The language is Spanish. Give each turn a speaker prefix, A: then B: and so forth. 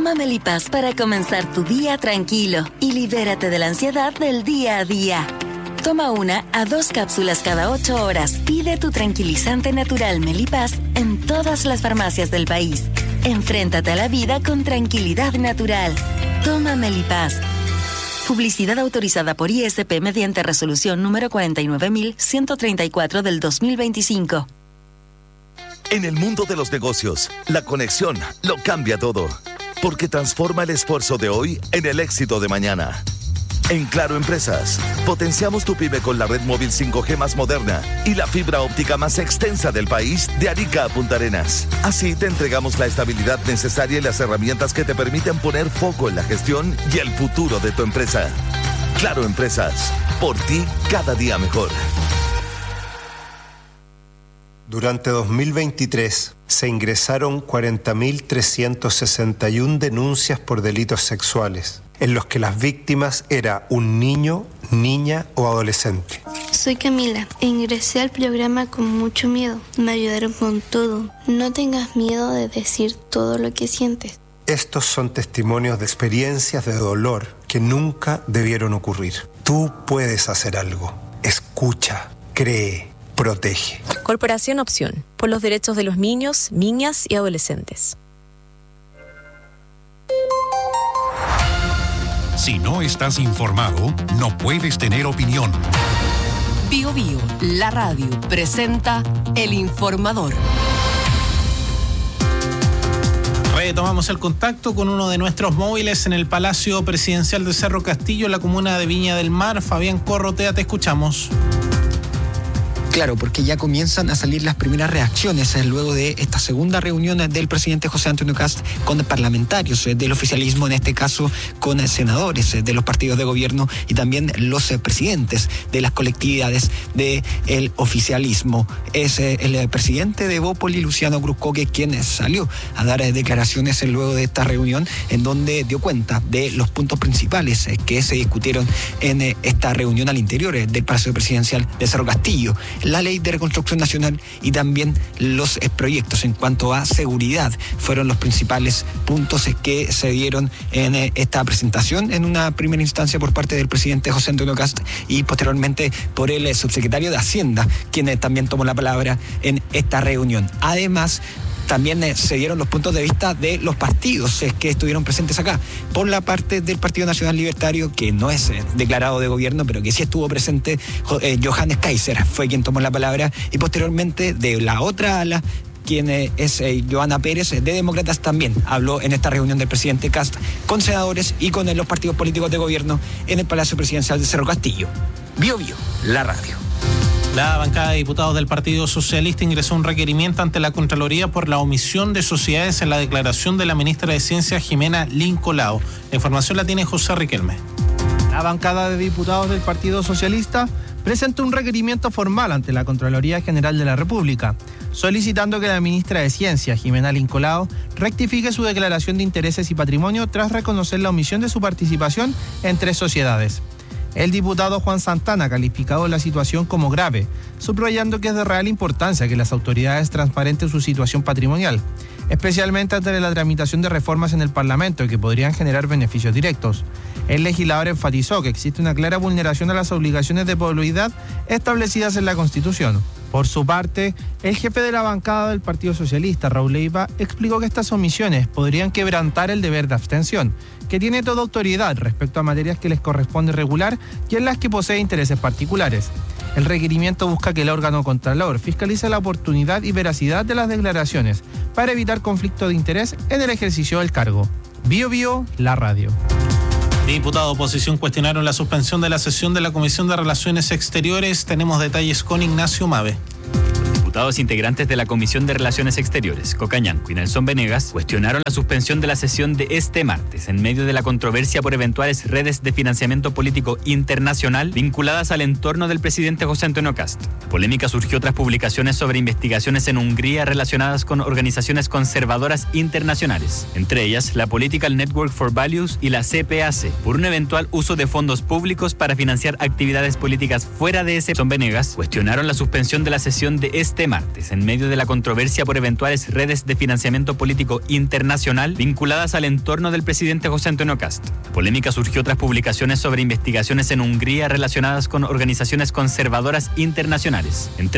A: Toma Melipaz para comenzar tu día tranquilo y libérate de la ansiedad del día a día. Toma 1 a 2 cápsulas cada 8 horas. Pide tu tranquilizante natural Melipaz en todas las farmacias del país. Enfréntate a la vida con tranquilidad natural. Toma Melipaz. Publicidad autorizada por ISP mediante resolución número 49.134 del 2025.
B: En el mundo de los negocios, la conexión lo cambia todo, porque transforma el esfuerzo de hoy en el éxito de mañana. En Claro Empresas, potenciamos tu pyme con la red móvil 5G más moderna y la fibra óptica más extensa del país de Arica a Punta Arenas. Así te entregamos la estabilidad necesaria y las herramientas que te permiten poner foco en la gestión y el futuro de tu empresa. Claro Empresas, por ti cada día mejor.
C: Durante 2023 se ingresaron 40.361 denuncias por delitos sexuales, en los que las víctimas era un niño, niña o adolescente.
D: Soy Camila e ingresé al programa con mucho miedo. Me ayudaron con todo. No tengas miedo de decir todo lo que sientes.
C: Estos son testimonios de experiencias de dolor que nunca debieron ocurrir. Tú puedes hacer algo. Escucha, cree, protege.
E: Corporación Opción, por los derechos de los niños, niñas y adolescentes.
F: Si no estás informado, no puedes tener opinión.
G: Bio Bio, la radio, presenta El Informador.
H: Retomamos el contacto con uno de nuestros móviles en el Palacio Presidencial de Cerro Castillo, en la comuna de Viña del Mar. Fabián Corrotea, te escuchamos.
I: Claro, porque ya comienzan a salir las primeras reacciones luego de esta segunda reunión del presidente José Antonio Kast con parlamentarios del oficialismo, en este caso con senadores de los partidos de gobierno y también los presidentes de las colectividades del oficialismo. Es el presidente de Bópoli, Luciano Cruzcoque, quien salió a dar declaraciones luego de esta reunión, en donde dio cuenta de los puntos principales que se discutieron en esta reunión al interior del Palacio Presidencial de Cerro Castillo. La ley de reconstrucción nacional y también los proyectos en cuanto a seguridad fueron los principales puntos que se dieron en esta presentación, en una primera instancia por parte del presidente José Antonio Kast y posteriormente por el subsecretario de Hacienda, quien también tomó la palabra en esta reunión. Además, también se dieron los puntos de vista de los partidos que estuvieron presentes acá. Por la parte del Partido Nacional Libertario, que no es declarado de gobierno, pero que sí estuvo presente, Johannes Kaiser fue quien tomó la palabra, y posteriormente de la otra ala, quien es Joana Pérez, de Demócratas, también habló en esta reunión del presidente Kast con senadores y con los partidos políticos de gobierno en el Palacio Presidencial de Cerro Castillo. Bio Bio, la radio.
H: La bancada de diputados del Partido Socialista ingresó un requerimiento ante la Contraloría por la omisión de sociedades en la declaración de la ministra de Ciencia, Jimena Lincolao. La información la tiene José Riquelme.
J: La bancada de diputados del Partido Socialista presentó un requerimiento formal ante la Contraloría General de la República, solicitando que la ministra de Ciencia, Jimena Lincolao, rectifique su declaración de intereses y patrimonio tras reconocer la omisión de su participación en 3 sociedades. El diputado Juan Santana ha calificado la situación como grave, subrayando que es de real importancia que las autoridades transparenten su situación patrimonial, especialmente ante la tramitación de reformas en el Parlamento que podrían generar beneficios directos. El legislador enfatizó que existe una clara vulneración a las obligaciones de probidad establecidas en la Constitución. Por su parte, el jefe de la bancada del Partido Socialista, Raúl Leiva, explicó que estas omisiones podrían quebrantar el deber de abstención, que tiene toda autoridad respecto a materias que les corresponde regular y en las que posee intereses particulares. El requerimiento busca que el órgano contralor fiscalice la oportunidad y veracidad de las declaraciones para evitar conflicto de interés en el ejercicio del cargo. Bio Bio, la radio.
H: Diputados de oposición cuestionaron la suspensión de la sesión de la Comisión de Relaciones Exteriores. Tenemos detalles con Ignacio Mave.
K: Diputados integrantes de la Comisión de Relaciones Exteriores, Cocañanco y Nelson Venegas, cuestionaron la suspensión de la sesión de este martes en medio de la controversia por eventuales redes de financiamiento político internacional vinculadas al entorno del presidente José Antonio Kast. La polémica surgió tras publicaciones sobre investigaciones en Hungría relacionadas con organizaciones conservadoras internacionales, entre ellas la Political Network for Values y la CPAC, por un eventual uso de fondos públicos para financiar actividades políticas fuera de ese. Nelson Venegas cuestionaron la suspensión de la sesión de este este martes, en medio de la controversia por eventuales redes de financiamiento político internacional vinculadas al entorno del presidente José Antonio Kast. La polémica surgió tras publicaciones sobre investigaciones en Hungría relacionadas con organizaciones conservadoras internacionales.